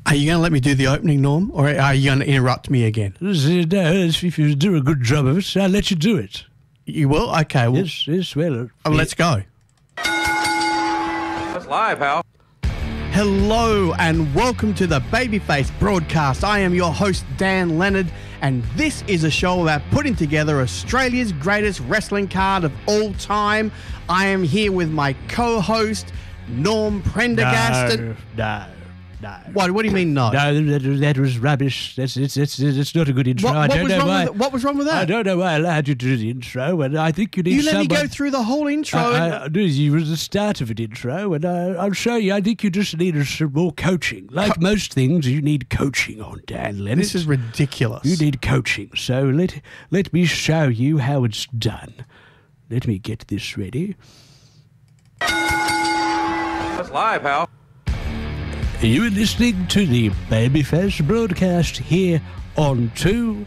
Are you going to let me do the opening, Norm, or are you going to interrupt me again? No, if you do a good job of it, I'll let you do it. You will? Okay. Well, Yes, well. let's go. That's live, pal. Hello and welcome to the Babyface broadcast. I am your host, Dan Leonard, and this is a show about putting together Australia's greatest wrestling card of all time. I am here with my co-host, Norm Prendergast. No. What do you mean, no? No, that was rubbish. It's not a good intro. I don't know why. What was wrong with that? I don't know why I allowed you to do the intro, and I think you need You let someone... me go through the whole intro. You were the start of an intro, and I'll show you. I think you just need some more coaching. Like most things, you need coaching on, Dan Leonard. This is ridiculous. You need coaching, so let me show you how it's done. Let me get this ready. That's live, pal. You are listening to the Babyface broadcast here on 2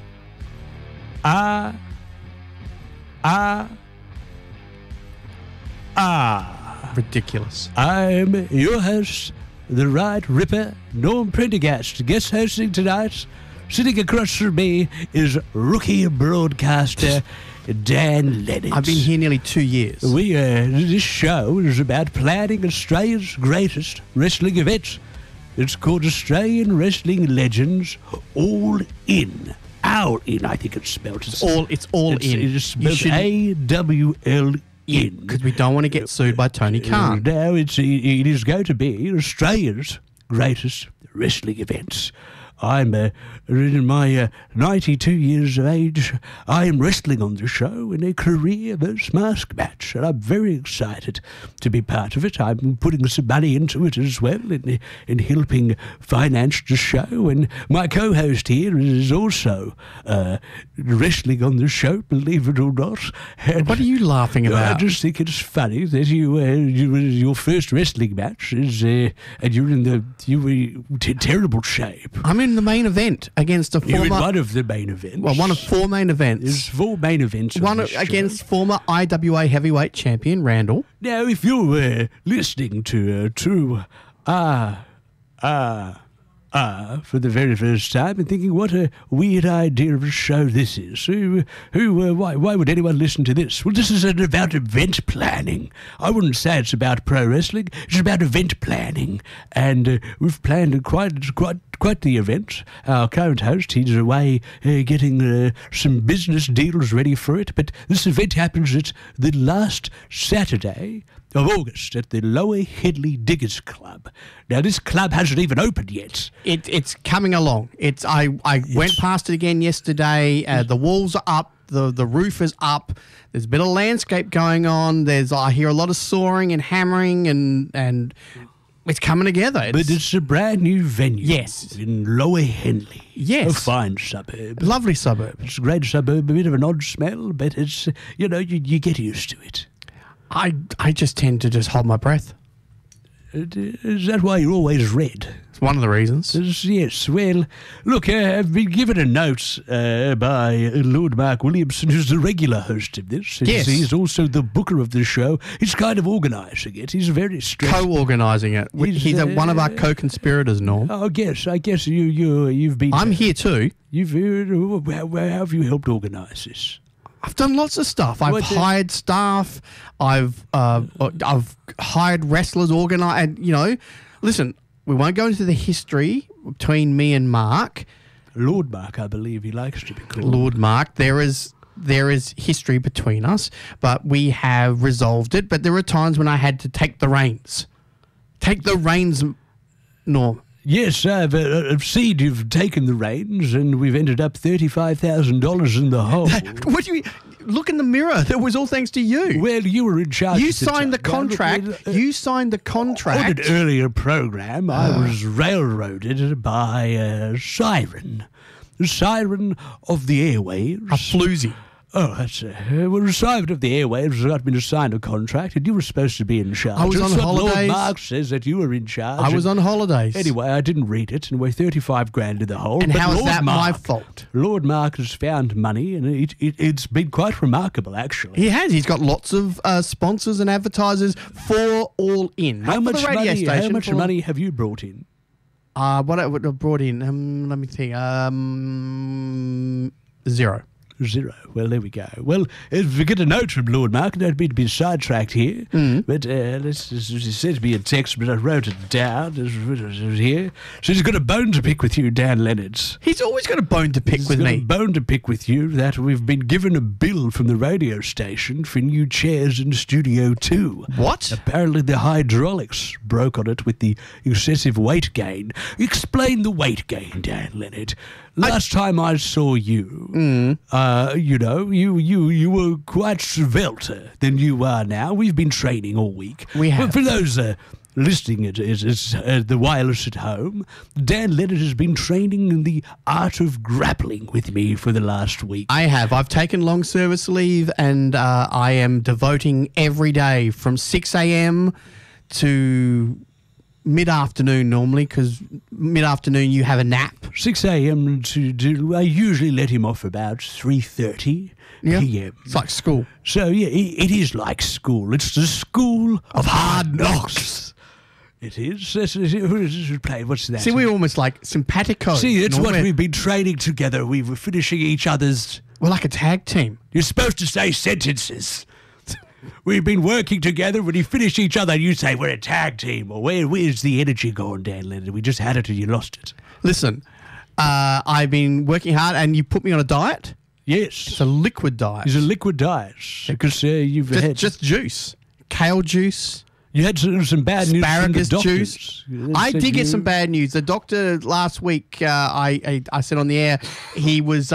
ridiculous. I'm your host, the Right Ripper, Norm Prendergast. Guest hosting tonight, sitting across from me is rookie broadcaster Dan Leonard. I've been here nearly 2 years. This show is about planning Australia's greatest wrestling events. It's called Australian Wrestling Legends All In. All In, I think it's spelled. It's all in. It's spelled AWLN. Because we don't want to get sued by Tony Khan. Now it is going to be Australia's greatest wrestling events. I'm in my 92 years of age. I am wrestling on the show in a career versus mask match, and I'm very excited to be part of it. I'm putting some money into it as well in helping finance the show, and my co-host here is also wrestling on the show, believe it or not. And What are you laughing about? I just think it's funny that your first wrestling match is, and you're in terrible shape. I'm in the main event against a You're in former... one of the main events. Well, one of four main events. There's 4 main events. One on this against show. former IWA heavyweight champion Randall. Now, if you're listening to for the very first time and thinking, what a weird idea of a show this is. Why would anyone listen to this? Well, this is about event planning. I wouldn't say it's about pro wrestling. It's about event planning. And we've planned quite the event. Our current host, he's away getting some business deals ready for it. But this event happens at the last Saturday of August at the Lower Headley Diggers Club. Now, this club hasn't even opened yet. It's coming along. I went past it again yesterday. The walls are up. The roof is up. There's a bit of landscape going on. I hear a lot of sawing and hammering and it's coming together. But it's a brand new venue. Yes. In Lower Henley. Yes. A fine suburb. Lovely suburb. It's a great suburb, a bit of an odd smell, but it's, you get used to it. I just tend to just hold my breath. Is that why you're always red? It's one of the reasons. Yes, well, look, I've been given a note by Lord Mark Williamson, who's the regular host of this. Yes. He's also the booker of the show. He's kind of organising it. He's very stressed. Co-organising it. He's one of our co-conspirators, Norm. I guess you've been... I'm here too. How have you helped organise this? I've done lots of stuff. I've hired staff. I've hired wrestlers, organised. And listen, we won't go into the history between me and Mark. Lord Mark, I believe he likes to be called. Lord Mark. There is history between us, but we have resolved it. But there were times when I had to take the reins. Norm. Yes, I've seen you've taken the reins, and we've ended up $35,000 in the hole. What do you mean? Look in the mirror. That was all thanks to you. Well, you were in charge. You signed the contract. You signed the contract. On an earlier program, I was railroaded by a siren. The siren of the airwaves. A floozy. Oh, that's well, the siren of the airwaves got me to sign a contract, and you were supposed to be in charge. I was on holidays. Lord Mark says that you were in charge. I was on holidays. Anyway, I didn't read it, and we're $35,000 in the hole. And but how is Lord that Mark, my fault? Lord Mark has found money, and it's been quite remarkable, actually. He has. He's got lots of sponsors and advertisers for All In. How much money money have you brought in? What I would have brought in? Let me think. 0. 0. Well, there we go. Well, if we get a note from Lord Mark, I don't mean to be sidetracked here, but he sent me a text, but I wrote it down. Here. So he's got a bone to pick with you, Dan Leonard. He's always got a bone to pick with He's got me. a bone to pick with you that we've been given a bill from the radio station for new chairs in Studio 2. What? Apparently the hydraulics broke on it with the excessive weight gain. Explain the weight gain, Dan Leonard. Last time I saw you, you were quite svelter than you are now. We've been training all week. We have. For those listening at the wireless at home, Dan Leonard has been training in the art of grappling with me for the last week. I have. I've taken long service leave, and I am devoting every day from 6 a.m. to mid-afternoon normally, because mid-afternoon you have a nap. 6 a.m. I usually let him off about 3:30 p.m. It's like school. So, yeah, it is like school. It's the school of hard knocks. It is. What's that? See, we're almost like simpatico. See, it's what we're we've been training together. We were finishing each other's... like a tag team. You're supposed to say sentences. We've been working together. When you finish each other, you say we're a tag team. Or where's the energy going, Dan Leonard? We just had it and you lost it. Listen, I've been working hard, and you put me on a diet. Yes. It's a liquid diet. It's a liquid diet. Because you've had... just juice. Kale juice. You had some bad news from the Asparagus doctors. juice. I did get some bad news. The doctor last week, I said on the air, he was...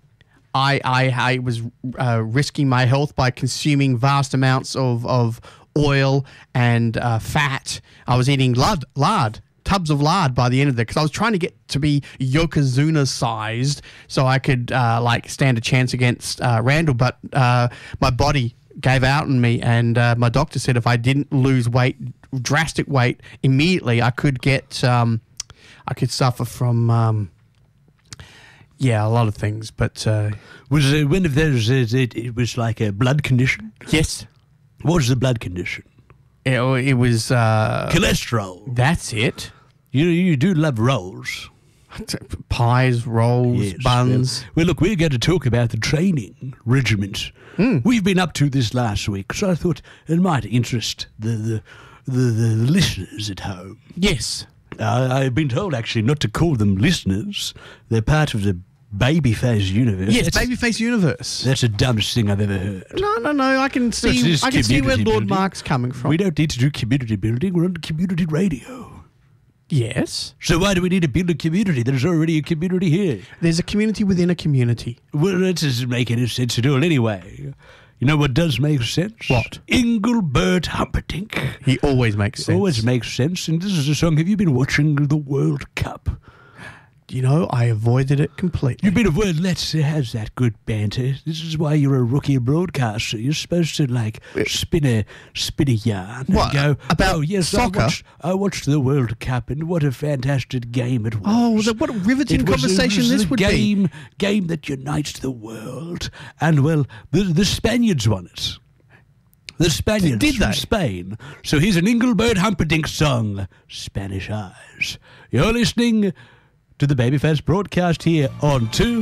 I was risking my health by consuming vast amounts of oil and fat. I was eating lard, tubs of lard by the end of it, because I was trying to get to be Yokozuna sized so I could stand a chance against Randall, but my body gave out on me, and my doctor said if I didn't lose drastic weight immediately, I could get I could suffer from a lot of things, but... Was it one of those, it was like a blood condition? Yes. What was the blood condition? It was... cholesterol. That's it. You do love rolls. Pies, rolls, Yes. buns. Well, look, we're going to talk about the training regiment. We've been up to this last week, so I thought it might interest the listeners at home. Yes. I've been told, actually, not to call them listeners. They're part of the Babyface universe. Yes, Babyface universe. That's the dumbest thing I've ever heard. No. I can see This is where community Lord building. Mark's coming from. We don't need to do community building. We're on community radio. Yes. So why do we need to build a community? There's already a community here. There's a community within a community. Well, that doesn't make any sense at all anyway. You know what does make sense? What? Engelbert Humperdinck. He always makes sense. Always makes sense. And this is a song. Have you been watching the World Cup? I avoided it completely. You've been a word. Let's have that good banter. This is why you're a rookie broadcaster. You're supposed to spin a yarn. What, And go about oh yes, soccer? I watched the World Cup and what a fantastic game it was. Oh, what a riveting conversation it was this the would be. Game that unites the world. And well, the Spaniards won it. The Spaniards Did from they? Spain. So here's an Engelbert Humperdinck song, Spanish Eyes. You're listening to the Babyface broadcast here on 2